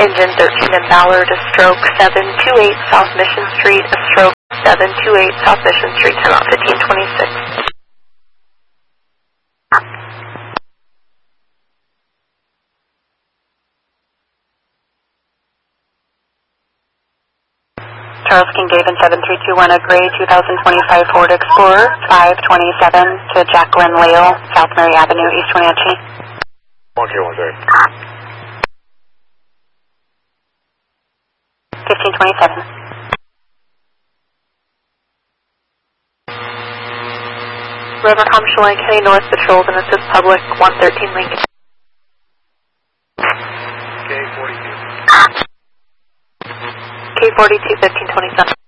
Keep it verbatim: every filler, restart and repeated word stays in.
Engine thirteen in Ballard, a stroke seven two eight South Mission Street, a stroke seven two eight South Mission Street, time out fifteen twenty-six. Charles King Gavin seven three two one, a gray two thousand twenty-five Ford Explorer, five twenty-seven to Jacqueline Lale, South Mary Avenue, East Wenatchee. one K one thirty. fifteen twenty-seven. Rivercom Chelan County North Patrols and assist public, one thirteen Lincoln. K forty-two. K forty-two, fifteen twenty-seven.